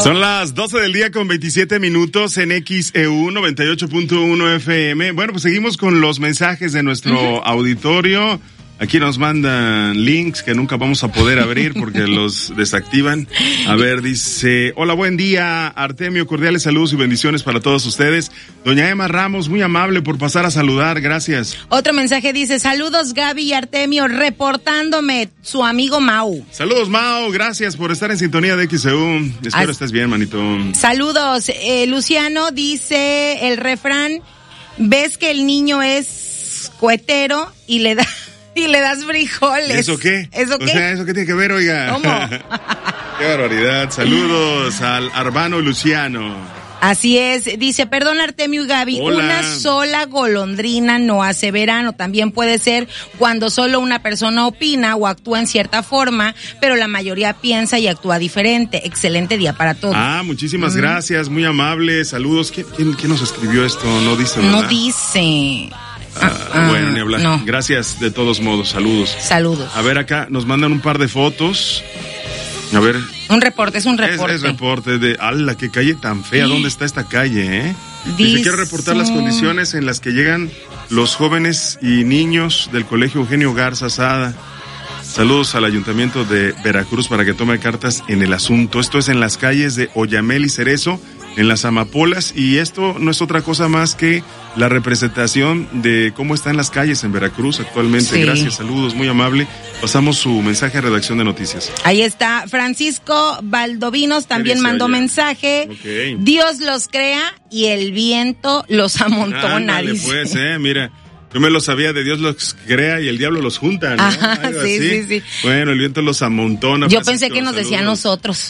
Son las 12 del día con 27 minutos en XEU 98.1 FM. Bueno, pues seguimos con los mensajes de nuestro auditorio. Aquí nos mandan links que nunca vamos a poder abrir porque los desactivan. A ver, dice, hola, buen día, Artemio, cordiales saludos y bendiciones para todos ustedes. Doña Emma Ramos, muy amable por pasar a saludar, gracias. Otro mensaje dice, saludos Gaby y Artemio, reportándome su amigo Mau. Saludos Mau, gracias por estar en sintonía de XEU. Espero estés bien, manito. Saludos, Luciano dice el refrán, ves que el niño es cohetero y le das frijoles. ¿Eso qué? ¿Eso qué? O sea, ¿eso qué tiene que ver, oiga? ¿Cómo? Qué barbaridad. Saludos al Arbano Luciano. Así es. Dice, perdón Artemio y Gaby, hola. Una sola golondrina no hace verano. También puede ser cuando solo una persona opina o actúa en cierta forma, pero la mayoría piensa y actúa diferente. Excelente día para todos. Muchísimas gracias, muy amable. Saludos. ¿Quién nos escribió esto? No dice, ¿verdad? No dice. Bueno, ni hablar. No. Gracias de todos modos, saludos. Saludos. A ver, acá nos mandan un par de fotos. A ver. Un reporte, es un reporte. Es reporte de, ¡ala, qué calle tan fea! ¿Dónde está esta calle, Dice, quiero reportar las condiciones en las que llegan los jóvenes y niños del Colegio Eugenio Garza Sada. Saludos al Ayuntamiento de Veracruz para que tome cartas en el asunto. Esto es en las calles de Oyamel y Cerezo, en las Amapolas, y esto no es otra cosa más que la representación de cómo están las calles en Veracruz actualmente. Sí. Gracias, saludos, muy amable. Pasamos su mensaje a redacción de noticias. Ahí está, Francisco Valdovinos también mandó mensaje. Okay. Dios los crea y el viento los amontona. Ándale, pues, mira. Yo me lo sabía, de Dios los crea y el diablo los junta, ¿no? Ajá, sí. Bueno, el viento los amontona. Yo pensé que nos decía a nosotros.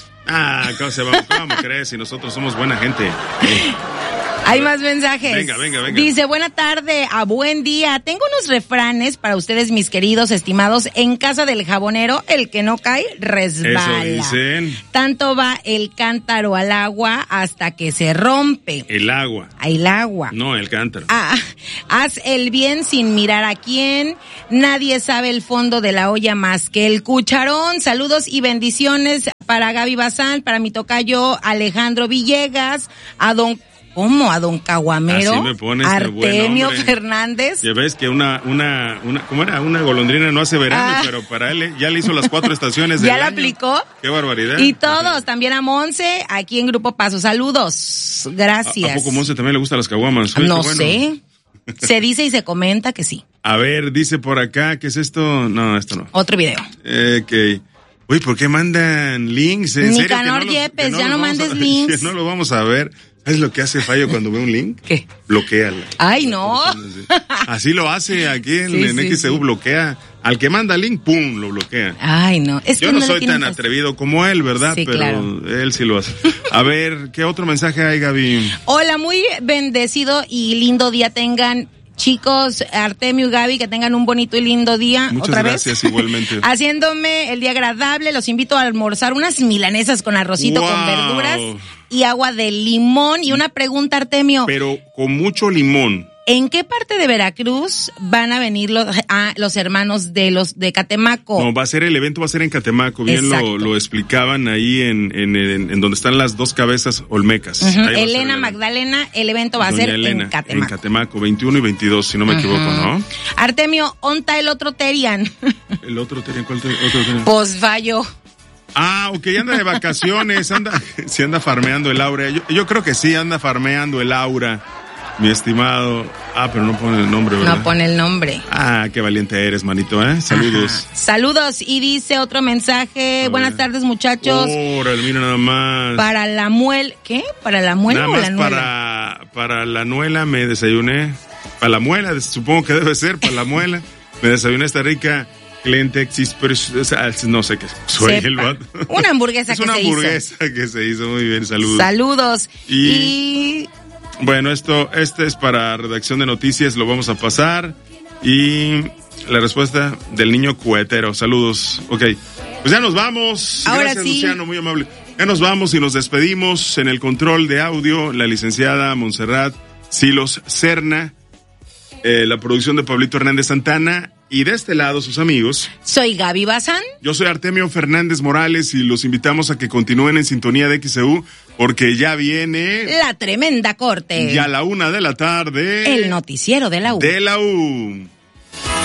¿Cómo crees? Si nosotros somos buena gente. Hay más mensajes. Venga. Dice, buena tarde, a buen día. Tengo unos refranes para ustedes, mis queridos estimados. En casa del jabonero, el que no cae, resbala. Eso dicen. Tanto va el cántaro al agua hasta que se rompe. El agua. El agua. No, el cántaro. Haz el bien sin mirar a quién. Nadie sabe el fondo de la olla más que el cucharón. Saludos y bendiciones para Gaby Bazán, para mi tocayo Alejandro Villegas, a don Caguamero, así me pones, Artemio Fernández. Ya ves que ¿cómo era? Una golondrina no hace verano, pero para él ya le hizo las 4 estaciones del ¿Ya año. la aplicó? Qué barbaridad. Y todos, también a Monse, aquí en Grupo Paso. Saludos, gracias. ¿A poco Monse también le gustan las caguamas? No sé. Se dice y se comenta que sí. A ver, dice por acá, ¿qué es esto? No, esto no. Otro video. Ok. Uy, ¿por qué mandan links? Nicanor Yepes, ya no mandes links. Que no lo vamos a ver. ¿Sabes lo que hace Fallo cuando ve un link? ¿Qué? Bloquéala. ¡Ay, no! Así lo hace aquí en XEU, bloquea. Al que manda link, ¡pum!, lo bloquea. ¡Ay, no! Yo no soy tan atrevido como él, ¿verdad? Sí, pero claro. Él sí lo hace. A ver, ¿qué otro mensaje hay, Gaby? Hola, muy bendecido y lindo día tengan. Chicos, Artemio y Gaby, que tengan un bonito y lindo día. Muchas ¿Otra gracias, vez? Igualmente. Haciéndome el día agradable, los invito a almorzar unas milanesas con arrocito, con verduras y agua de limón. Y una pregunta, Artemio. Pero con mucho limón. ¿En qué parte de Veracruz van a venir los hermanos de Catemaco? No, el evento va a ser en Catemaco, bien lo explicaban ahí en donde están las 2 cabezas olmecas. Elena Magdalena, el evento va a ser en Catemaco. En Catemaco, 21 y 22, si no me equivoco, ¿no? Artemio, ¿onta el otro Terian? ¿El otro Terian? ¿Cuál otro Terian? Pues fallo. Ok, anda de vacaciones, anda farmeando el aura. Yo creo que sí, anda farmeando el aura. Mi estimado. Pero no pone el nombre, ¿verdad? No pone el nombre. Qué valiente eres, manito, Saludos. Ajá. Saludos. Y dice otro mensaje. Buenas tardes, muchachos. Órale, mira nada más. Para la muela. ¿Qué? ¿Para la muela nada o más la nuela? Para la nuela me desayuné. Para la muela, supongo que debe ser. Para la muela. Me desayuné esta rica Clentexis, pero no sé qué soy el vato. Una hamburguesa es una hamburguesa que se hizo. Muy bien, saludos. Saludos. Y... Bueno, este es para redacción de noticias, lo vamos a pasar. Y la respuesta del niño cuetero. Saludos. Ok, pues ya nos vamos. Ahora Gracias, sí. Luciano, muy amable. Ya nos vamos y nos despedimos. En el control de audio, la licenciada Montserrat Silos Serna. La producción de Pablito Hernández Santana. Y de este lado, sus amigos. Soy Gaby Bazán. Yo soy Artemio Fernández Morales y los invitamos a que continúen en sintonía de XEU porque ya viene... La Tremenda Corte. Y a la 1:00 p.m. El noticiero de la U. De la U.